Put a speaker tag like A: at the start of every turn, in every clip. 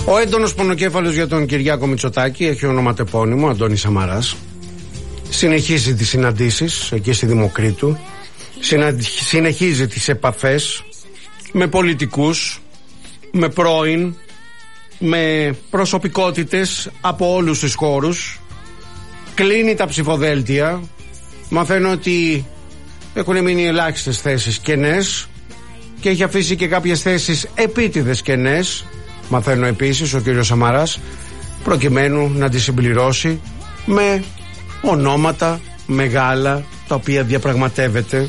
A: Ο έντονος πονοκέφαλος για τον Κυριάκο Μητσοτάκη έχει ονοματεπώνυμο, Αντώνης Σαμαράς. Συνεχίζει τις συναντήσεις εκεί στη Δημοκρίτου. Συνεχίζει τις επαφές με πολιτικούς, με πρώην, με προσωπικότητες από όλους τους χώρους. Κλείνει τα ψηφοδέλτια. Μαθαίνω ότι έχουν μείνει ελάχιστες θέσεις κενές και έχει αφήσει και κάποιες θέσεις επίτηδες κενές. Μαθαίνω επίσης ο κύριος Σαμαράς προκειμένου να τις συμπληρώσει με ονόματα μεγάλα τα οποία διαπραγματεύεται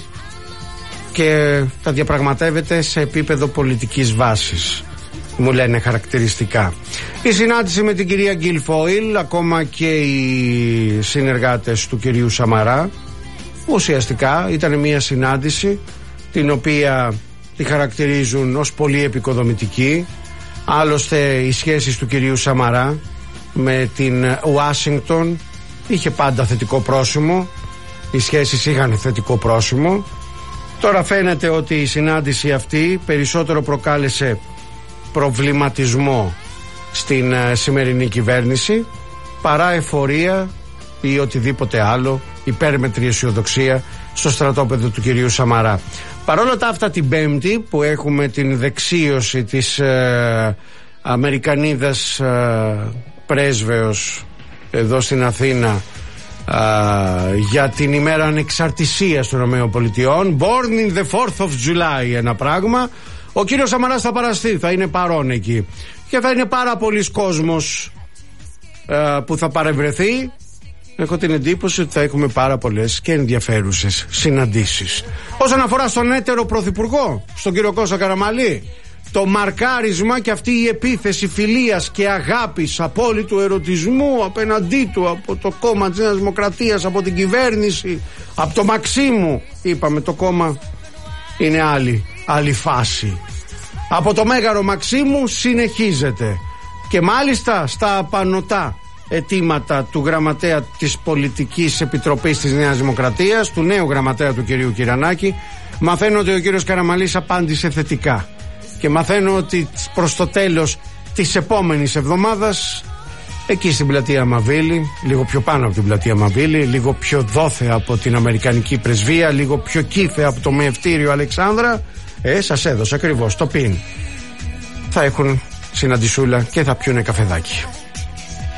A: και τα διαπραγματεύεται σε επίπεδο πολιτικής βάσης, μου λένε χαρακτηριστικά. Η συνάντηση με την κυρία Γκίλφοιλ, ακόμα και οι συνεργάτες του κυρίου Σαμαρά, ουσιαστικά ήταν μια συνάντηση την οποία τη χαρακτηρίζουν ως πολύ επικοδομητική. Άλλωστε οι σχέσεις του κυρίου Σαμαρά με την Ουάσιγκτον είχε πάντα θετικό πρόσημο. Οι σχέσεις είχαν θετικό πρόσημο. Τώρα φαίνεται ότι η συνάντηση αυτή περισσότερο προκάλεσε προβληματισμό στην σημερινή κυβέρνηση παρά εφορία ή οτιδήποτε άλλο, υπέρμετρη αισιοδοξία στο στρατόπεδο του κυρίου Σαμαρά. Παρόλα τα αυτά, την Πέμπτη που έχουμε την δεξίωση της Αμερικανίδας πρέσβεως εδώ στην Αθήνα για την ημέρα ανεξαρτησίας των ΗΠΑ, Born in the 4th of July, ένα πράγμα, ο κύριος Σαμαράς θα παραστεί, θα είναι παρόν εκεί και θα είναι πάρα πολλοί κόσμος που θα παρευρεθεί. Έχω την εντύπωση ότι θα έχουμε πάρα πολλές και ενδιαφέρουσες συναντήσεις. Όσον αφορά στον έτερο πρωθυπουργό, στον κύριο Κώστα Καραμανλή, το μαρκάρισμα και αυτή η επίθεση φιλίας και αγάπης, απόλυτου ερωτισμού απέναντί του από το κόμμα της Νέας Δημοκρατίας, από την κυβέρνηση, από το Μαξίμου, είπαμε το κόμμα είναι άλλη φάση. Από το Μέγαρο Μαξίμου συνεχίζεται και μάλιστα στα απανωτά αιτήματα του γραμματέα της Πολιτικής Επιτροπής της Νέας Δημοκρατίας, του νέου γραμματέα του κυρίου Κυρανάκη, μαθαίνω ότι ο κύριος Καραμανλής απάντησε θετικά και μαθαίνω ότι προς το τέλος της επόμενης εβδομάδας εκεί στην πλατεία Μαβίλη, λίγο πιο πάνω από την πλατεία Μαβίλη, λίγο πιο δόθε από την Αμερικανική Πρεσβεία, λίγο πιο κήφε από το Μεευτήριο Αλεξάνδρα, σας έδωσα ακριβώς το πιν, θα έχουν συναντησούλα και θα πιούνε καφεδάκι.